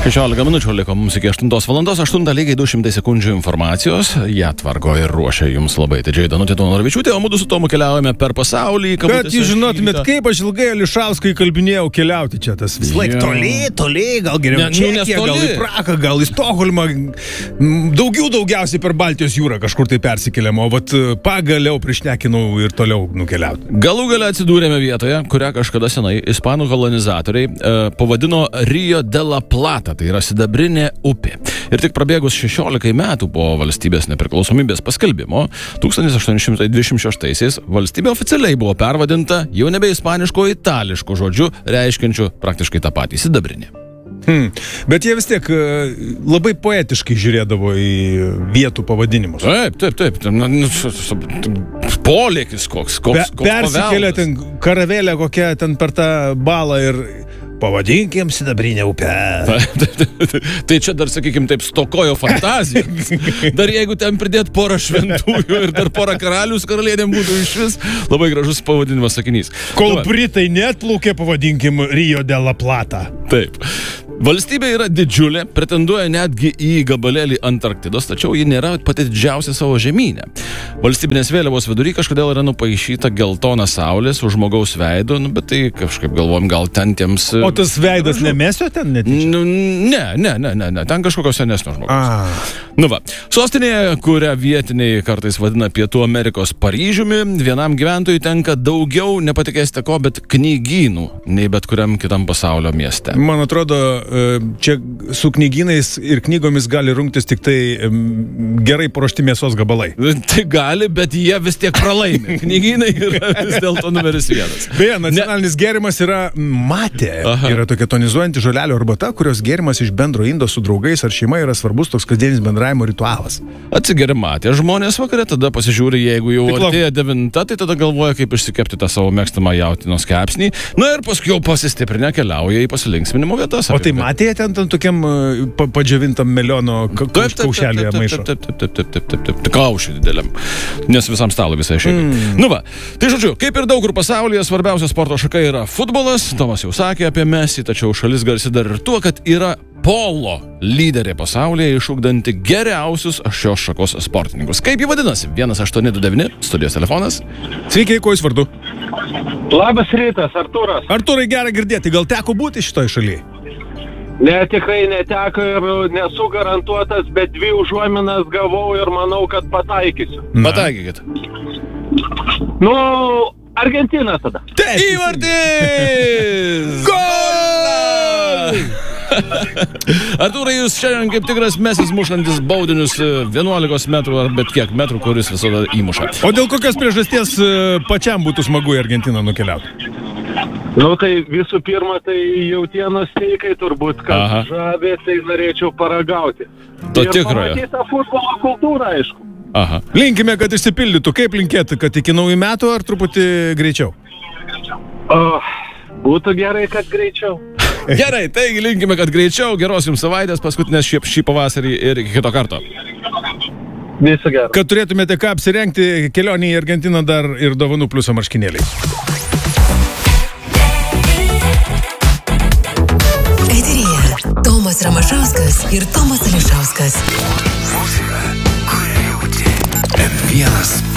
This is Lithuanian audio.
16 minučių liko mums iki 8 valandos, 8 lygiai 200 sekundžių informacijos, ją tvarko ir ruošia jums labai didžiai Danutė Tunoravičiūtė, o mudu su Tomu keliaujame per pasaulį. Kad jūs žinotumėt, kaip aš ilgai Ališauską įkalbinėjau keliauti čia, tas vis laik toli, gal geriau Čekiją, gal į Prahą, gal į Stokholmą, daugiausiai per Baltijos jūrą kažkur tai persikeliam, o vat pagaliau prišnekinau ir toliau nukeliauti. Galų gale atsidūrėme vietoje, kurią kažkada senai ispanų kolonizatoriai pavadino Rio de la Plata. Tai yra sidabrinė upė. Ir tik prabėgus 16 metų po valstybės nepriklausomybės paskelbimo, 1826-aisiais valstybė oficialiai buvo pervadinta jau nebe ispaniško, o itališko žodžiu, reiškiančiu praktiškai tą patį sidabrinė. Bet jie vis tiek labai poetiškai žiūrėdavo į vietų pavadinimus. Taip. Polėkis koks persikėlė ten karavelė kokia ten per tą balą ir pavadinkim sidabrinę upę. Tai čia dar, sakykim, taip stokojo fantazija. Dar jeigu ten pridėt porą šventųjų ir dar porą karalius karalienėm būtų iš vis labai gražus pavadinimas sakinys. Kol Britai neatplaukė, pavadinkim Rio de la Plata. Taip. Valstybė yra didžiulė, pretenduoja netgi į gabalėlį Antarktidos, tačiau ji nėra pati didžiausia savo žemynė. Valstybinės vėliavos vidury kažkodėl yra nupaišyta geltona saulė su žmogaus veidu, bet tai kažkaip galvom, gal ten tiems... O tas veidas nemesio ten netyčia? Ne, ten kažkokio senesnio žmogaus. Nu va, sostinėje, kurią vietiniai kartais vadina Pietų Amerikos Paryžiumi, vienam gyventojui tenka daugiau, nepatikėsite ko, bet knygynų, nei bet kuriam kitam pasaulio mieste. Man atrodo, čia su knygynais ir knygomis gali rungtis tik tai gerai paruošti mėsos gabalai. Tai gali, bet jie vis tiek pralaimi. Knygynai yra vis dėlto numeris 1. Beje, nacionalinis gėrimas yra matė. Yra tokia tonizuojanti žolelio arbata, kurios gėrimas iš bendro indo su draugais ar šeima yra svarbus toks kasdienis bendravimo ritualas. Atsigeria matė žmonės vakare, tada pasižiūri, jeigu jau artėja 9, tai tada galvoja, kaip išsikepti tą savo mėgstamą jautienos kepsnį. Na ir paskui jau pasistiprinę keliauja į pasilinksminimo vietas. O tai matėje ten tokiam padžiavintam meliono kaušelėje maišo? Taip. Kaušį dideliam, nes visam stalui visai šeimai. Nu va, tai žodžiu, kaip ir daug kur pasaulyje, svarbiausia sporto šaka yra futbolas. Tomas jau sakė apie Messi, tačiau šalis garsi dar ir tuo, kad yra polo lyderė pasaulyje išugdanti geriausius šios šakos sportininkus. Kaip jį vadinasi? 1829, studijos telefonas. Sveiki, kuo jūs vardu? Labas rytas, Artūras. Artūrai, gera girdėti, gal teko būti šitoj šalyje? Ne, tikrai neteko ir nesu garantuotas, bet 2 užuominas gavau ir manau, kad pataikysiu. Pataikykit. Argentina tada. Įvartis! Gol! Artūrai, jūs šiandien kaip tikras Mesis mušantis baudinius 11 metrų ar bet kiek metrų, kuris visada įmuša. O dėl kokios priežasties pačiam būtų smagu į Argentiną nukeliauti? Tai visų pirma, tai jautienos steikai turbūt, kad žavė, tai norėčiau paragauti. To tikrojo. Ir pamatyti tą futbolo kultūrą, aišku. Linkime, kad išsipildytų. Kaip linkėti, kad iki naujų metų ar truputį greičiau? Būtų gerai, kad greičiau. Gerai, taigi linkime, kad greičiau. Geros jums savaitės, paskutinės šį pavasarį ir iki kito karto. Viso gero. Kad turėtumėte ką apsirengti kelionį į Argentiną dar ir dovanų pliuso marškinėliai. Eteryje Tomas Ramašauskas ir Tomas Ališauskas. Muzika, kurią jauti. M1